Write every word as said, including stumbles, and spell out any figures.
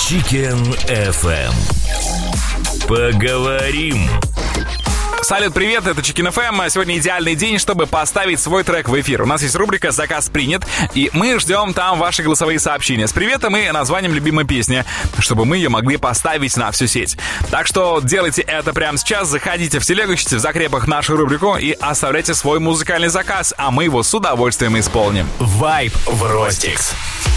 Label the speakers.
Speaker 1: Chicken эф эм. Поговорим.
Speaker 2: Салют, привет, это Chicken эф эм. Сегодня идеальный день, чтобы поставить свой трек в эфир. У нас есть рубрика «Заказ принят», и мы ждем там ваши голосовые сообщения с приветом и названием любимой песни, чтобы мы ее могли поставить на всю сеть. Так что делайте это прямо сейчас, заходите в телегу, ищите в закрепах нашу рубрику и оставляйте свой музыкальный заказ, а мы его с удовольствием исполним.
Speaker 1: Вайб в Ростикс.